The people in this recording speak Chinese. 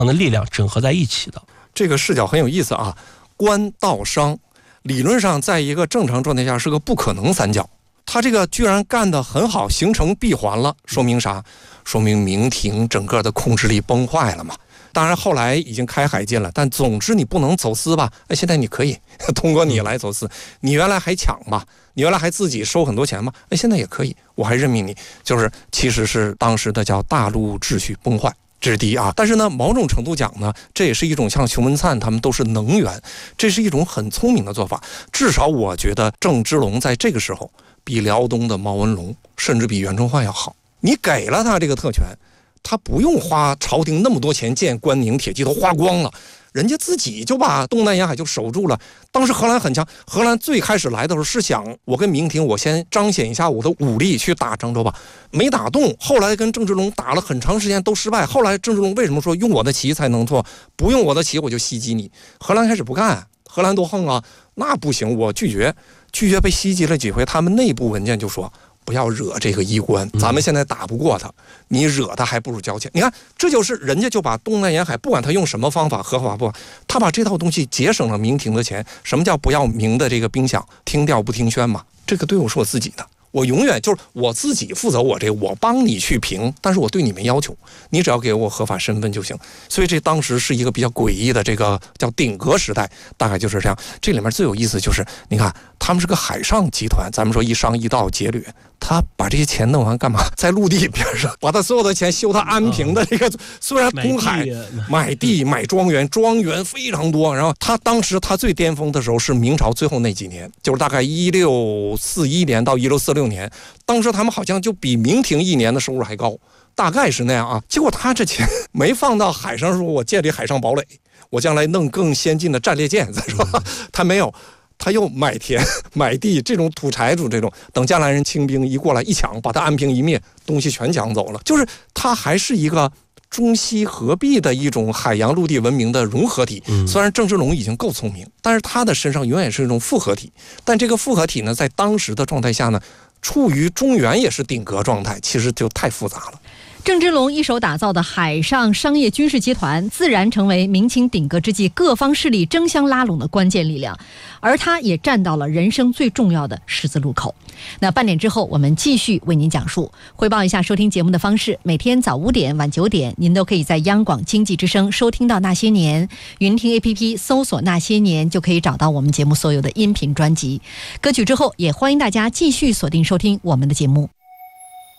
的力量整合在一起的。 这个视角很有意思啊，官到商理论上在一个正常状态下是个不可能三角，他这个居然干得很好，形成闭环了，说明啥？说明明廷整个的控制力崩坏了嘛。当然后来已经开海禁了，但总之你不能走私吧？现在你可以通过你来走私，你原来还抢吧，你原来还自己收很多钱嘛，现在也可以，我还任命你，就是其实是当时的叫大陆秩序崩坏。这是第一啊，但是呢，某种程度讲呢，这也是一种像熊文灿他们都是能源，这是一种很聪明的做法。至少我觉得郑芝龙在这个时候比辽东的毛文龙，甚至比袁崇焕要好。你给了他这个特权，他不用花朝廷那么多钱建关宁铁骑，都花光了，人家自己就把东南沿海就守住了。当时荷兰很强，荷兰最开始来的时候是想我跟明廷我先彰显一下我的武力去打漳州吧，没打动，后来跟郑芝龙打了很长时间都失败。后来郑芝龙为什么说用我的旗才能做，不用我的旗我就袭击你？荷兰开始不干，荷兰多横啊，那不行，我拒绝被袭击了几回，他们内部文件就说不要惹这个衣冠，咱们现在打不过他，你惹他还不如交钱。你看，这就是人家就把东南沿海，不管他用什么方法，合法不，他把这套东西节省了明廷的钱。什么叫不要明的这个兵饷，听调不听宣嘛？这个队伍是我自己的，我永远就是我自己负责我这个，我帮你去评，但是我对你没要求，你只要给我合法身份就行。所以这当时是一个比较诡异的这个叫鼎革时代，大概就是这样。这里面最有意思就是，你看他们是个海上集团，咱们说一商一道劫掠，他把这些钱弄完干嘛？在陆地边上把他所有的钱修他安平的这个，虽然公海买地买庄园，庄园非常多。然后他当时他最巅峰的时候是明朝最后那几年，就是大概1641年到1646年，当时他们好像就比明廷一年的收入还高，大概是那样啊。结果他这钱没放到海上，说我建立海上堡垒，我将来弄更先进的战列舰，再说他没有。他又买田买地，这种土财主这种，等加兰人清兵一过来一抢，把他安平一灭，东西全抢走了。就是他还是一个中西合璧的一种海洋陆地文明的融合体。虽然郑芝龙已经够聪明，但是他的身上永远是一种复合体。但这个复合体呢，在当时的状态下呢，处于中原也是鼎革状态，其实就太复杂了。 郑芝龙一手打造的海上商业军事集团，自然成为明清鼎革之际各方势力争相拉拢的关键力量，而他也站到了人生最重要的十字路口。那半点之后，我们继续为您讲述。汇报一下收听节目的方式：每天早5点、晚9点，您都可以在央广经济之声收听到《那些年》，云听 APP 搜索《那些年》就可以找到我们节目所有的音频专辑。歌曲之后，也欢迎大家继续锁定收听我们的节目。